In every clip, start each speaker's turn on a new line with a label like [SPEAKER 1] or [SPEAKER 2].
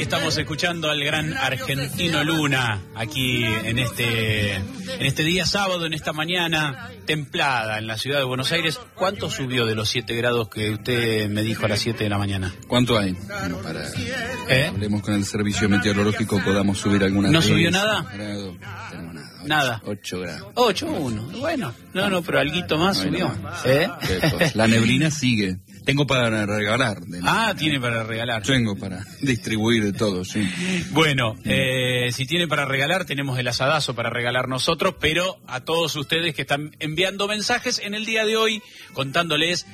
[SPEAKER 1] estamos escuchando al gran Argentino Luna, aquí en este día sábado, en esta mañana templada en la ciudad de Buenos Aires. ¿Cuánto subió de los 7 grados que usted me dijo a las 7 de la mañana?
[SPEAKER 2] ¿Cuánto hay? Bueno, para hablemos con el servicio meteorológico, podamos subir alguna.
[SPEAKER 1] ¿No subió nada?
[SPEAKER 2] Tenemos nada.
[SPEAKER 1] Nada.
[SPEAKER 2] 8 grados.
[SPEAKER 1] 8,1. Bueno, no, pero alguito más subió.
[SPEAKER 2] La neblina sigue. Tengo para regalar.
[SPEAKER 1] Tiene para regalar.
[SPEAKER 2] Tengo para distribuir de todo, sí.
[SPEAKER 1] Bueno, si tiene para regalar, tenemos el asadazo para regalar nosotros, pero a todos ustedes que están enviando mensajes en el día de hoy, contándoles,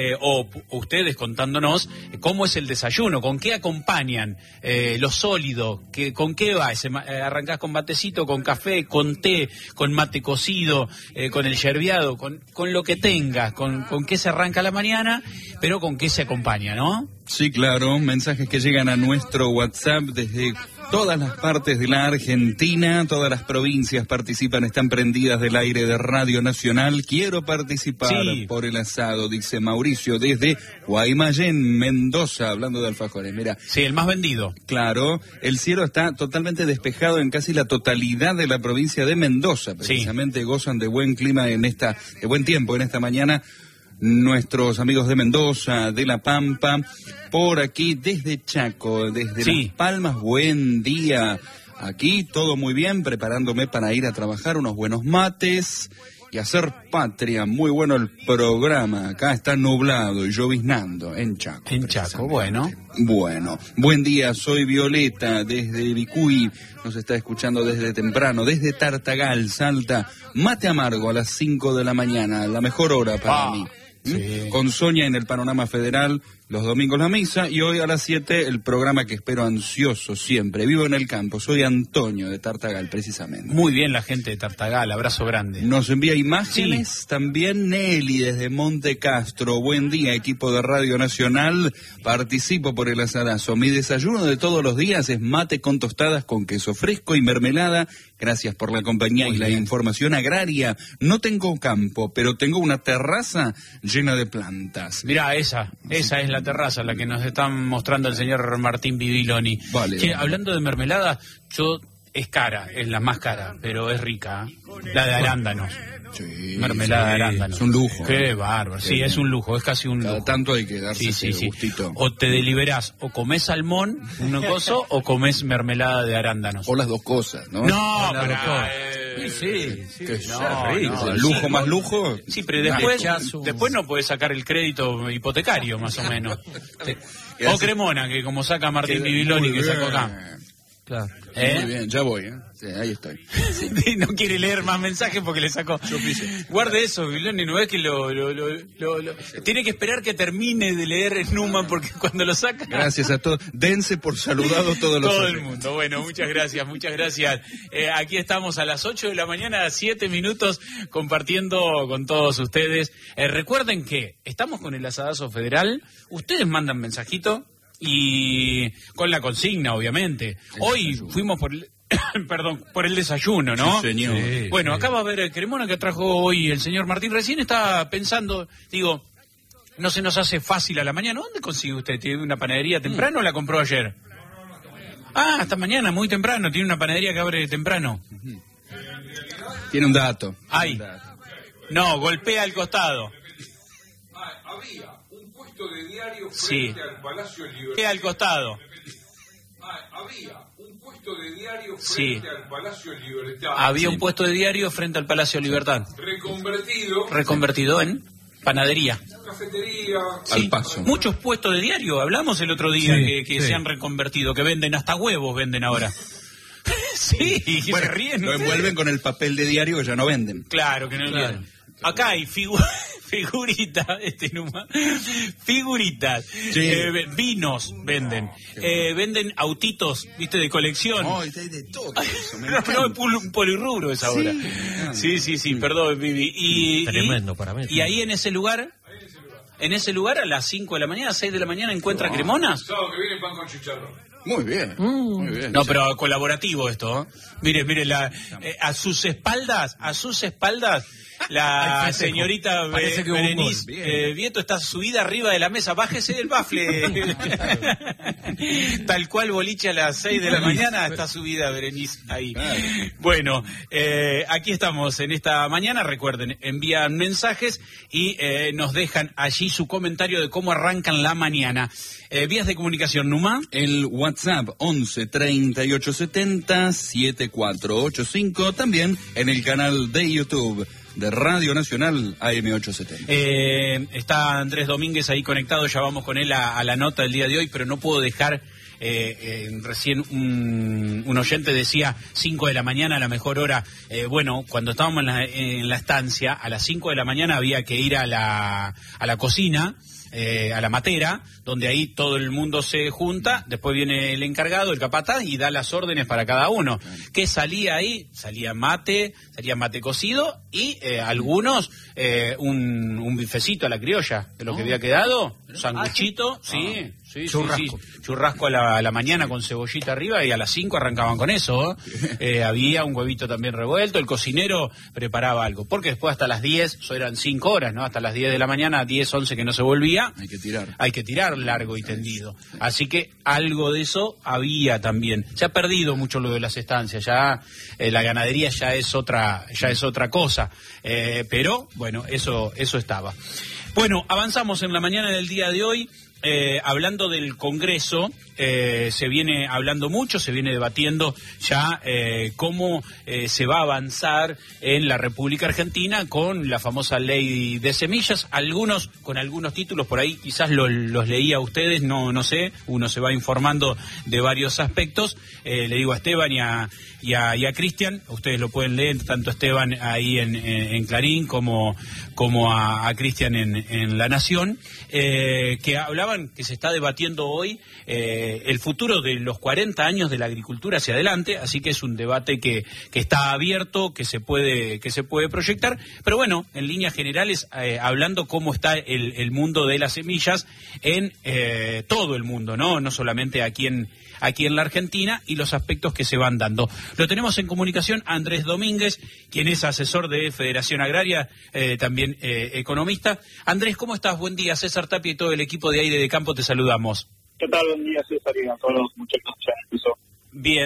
[SPEAKER 1] o ustedes contándonos, cómo es el desayuno, con qué acompañan, lo sólido, con qué va, arrancás con matecito, con café, con té, con mate cocido, con el yerbeado, con lo que tengas, con qué se arranca la mañana, pero con qué se acompaña, ¿no?
[SPEAKER 2] Sí, claro, mensajes que llegan a nuestro WhatsApp desde todas las partes de la Argentina, todas las provincias participan, están prendidas del aire de Radio Nacional. Quiero participar por el asado, dice Mauricio, desde Guaymallén, Mendoza, hablando de alfajores. Mira.
[SPEAKER 1] Sí, el más vendido.
[SPEAKER 2] Claro, el cielo está totalmente despejado en casi la totalidad de la provincia de Mendoza. Precisamente gozan de buen clima de buen tiempo en esta mañana. Nuestros amigos de Mendoza, de La Pampa, por aquí desde Chaco, desde Las Palmas, buen día. Aquí todo muy bien, preparándome para ir a trabajar, unos buenos mates y hacer patria. Muy bueno el programa. Acá está nublado y lloviznando en Chaco.
[SPEAKER 1] En Chaco, bueno.
[SPEAKER 2] Bueno, buen día, soy Violeta desde Vicuy, nos está escuchando desde temprano, desde Tartagal, Salta. Mate amargo a las 5 de la mañana, la mejor hora para mí. Sí. Con Sonia en el Panorama Federal, los domingos la misa, y hoy a las 7 el programa que espero ansioso siempre. Vivo en el campo, soy Antonio de Tartagal, precisamente.
[SPEAKER 1] Muy bien la gente de Tartagal, abrazo grande.
[SPEAKER 2] Nos envía imágenes también Nelly desde Monte Castro. Buen día, equipo de Radio Nacional, participo por el asadazo. Mi desayuno de todos los días es mate con tostadas con queso fresco y mermelada. Gracias por la compañía y la información agraria. No tengo campo, pero tengo una terraza llena de plantas.
[SPEAKER 1] Mirá, esa es la terraza, la que nos está mostrando el señor Martín Bibiloni.
[SPEAKER 2] Vale,
[SPEAKER 1] che, hablando de mermelada, es cara, es la más cara, pero es rica, la de arándanos.
[SPEAKER 2] Sí,
[SPEAKER 1] mermelada de arándanos.
[SPEAKER 2] Es un lujo.
[SPEAKER 1] Qué bárbaro. Sí, es un lujo, es casi un lujo.
[SPEAKER 2] Cada tanto hay que darse ese gustito.
[SPEAKER 1] O te deliberás, o comés salmón, un coso, o comés mermelada de arándanos.
[SPEAKER 2] O las dos cosas, ¿no?
[SPEAKER 1] No, pero...
[SPEAKER 2] No, lujo más lujo.
[SPEAKER 1] Sí, pero después no podés sacar el crédito hipotecario, más o menos. O Cremona, que como saca Martín Bibiloni, que sacó acá.
[SPEAKER 2] Claro. Muy bien, ya voy, Sí, ahí estoy.
[SPEAKER 1] Sí. No quiere leer más mensajes porque le sacó. Guarde eso, Bibiloni, no es que tiene que esperar que termine de leer Newman porque cuando lo saca...
[SPEAKER 2] Gracias a todos. Dense por saludado todos los
[SPEAKER 1] Todo el mundo. Bueno, muchas gracias. Aquí estamos a las 8 de la mañana, 7 minutos, compartiendo con todos ustedes. Recuerden que estamos con el asadazo federal. Ustedes mandan mensajito. Y con la consigna, obviamente. Hoy fuimos por el desayuno, ¿no?
[SPEAKER 2] Sí, señor.
[SPEAKER 1] Sí, bueno, acá va a haber el cremona que trajo hoy el señor Martín. Recién estaba pensando, digo, no se nos hace fácil a la mañana. ¿Dónde consigue usted? ¿Tiene una panadería temprano o la compró ayer? Hasta mañana, muy temprano. Tiene una panadería que abre temprano.
[SPEAKER 2] Tiene un dato.
[SPEAKER 1] No, golpea al costado.
[SPEAKER 3] Había un puesto de diario frente al Palacio Libertad.
[SPEAKER 1] Al costado.
[SPEAKER 3] Había un puesto de diario frente al Palacio Libertad.
[SPEAKER 1] Había un puesto de diario frente al Palacio Libertad. Reconvertido en panadería.
[SPEAKER 3] Cafetería.
[SPEAKER 2] Al paso.
[SPEAKER 1] Muchos puestos de diario. Hablamos el otro día que se han reconvertido, que venden hasta huevos, venden ahora. Sí,
[SPEAKER 2] bueno,
[SPEAKER 1] se ríen.
[SPEAKER 2] Lo envuelven con el papel de diario que ya no venden.
[SPEAKER 1] Claro, que no venden. Acá hay figuritas, figuritas, vinos venden, venden autitos, viste, de colección.
[SPEAKER 2] No, hay de todo eso.
[SPEAKER 1] Un polirrubro es ahora. Sí, perdón, Vivi.
[SPEAKER 4] Tremendo parámetro.
[SPEAKER 1] Y ahí en ese lugar a las 5 de la mañana, 6 de la mañana, ¿encuentra cremonas?
[SPEAKER 3] El sábado que viene pan con chicharrón.
[SPEAKER 2] Muy bien, muy bien.
[SPEAKER 1] No, pero colaborativo esto, Mire, a sus espaldas, la señorita Berenice Vieto está subida arriba de la mesa. Bájese del bafle. Tal cual boliche a las 6 de la mañana, está subida Berenice ahí. Bueno, aquí estamos en esta mañana. Recuerden, envían mensajes y nos dejan allí su comentario de cómo arrancan la mañana. Vías de comunicación, Numa.
[SPEAKER 2] El WhatsApp 11 38 70 7485. También en el canal de YouTube de Radio Nacional AM870.
[SPEAKER 1] Está Andrés Domínguez ahí conectado, ya vamos con él a la nota del día de hoy, pero no puedo dejar, recién un oyente decía 5 de la mañana, la mejor hora. Bueno, cuando estábamos en la estancia, a las 5 de la mañana había que ir a la cocina, a la matera, donde ahí todo el mundo se junta, después viene el encargado, el capataz, y da las órdenes para cada uno. ¿Qué salía ahí? Salía mate cocido y algunos un bifecito a la criolla, de lo que había quedado, sanguchito, sí. Churrasco a la mañana con cebollita arriba, y a las 5 arrancaban con eso. Había un huevito también revuelto, el cocinero preparaba algo, porque después hasta las 10, eso eran 5 horas, ¿no? Hasta las 10 de la mañana, 10, 11 que no se volvía. Hay que tirar largo y tendido. Así que algo de eso había también. Se ha perdido mucho lo de las estancias, ya la ganadería ya es otra cosa. Pero bueno, eso estaba. Bueno, avanzamos en la mañana del día de hoy. Hablando del Congreso, se viene hablando mucho, se viene debatiendo ya cómo se va a avanzar en la República Argentina con la famosa ley de semillas, con algunos títulos por ahí, quizás los leía a ustedes, no sé, uno se va informando de varios aspectos. Le digo a Esteban y a Cristian, ustedes lo pueden leer, tanto Esteban ahí en Clarín como a Cristian en La Nación, que hablaban que se está debatiendo hoy el futuro de los 40 años de la agricultura hacia adelante, así que es un debate que está abierto, que se puede proyectar, pero bueno, en líneas generales, hablando cómo está el mundo de las semillas en todo el mundo, no solamente aquí en la Argentina, y los aspectos que se van dando. Lo tenemos en comunicación a Andrés Domínguez, quien es asesor de Federación Agraria, también economista. Andrés, ¿cómo estás? Buen día. César Tapia y todo el equipo de Aire de Campo te saludamos.
[SPEAKER 4] ¿Qué tal? Buen día, César, y a todos los muchachos que ya empezó.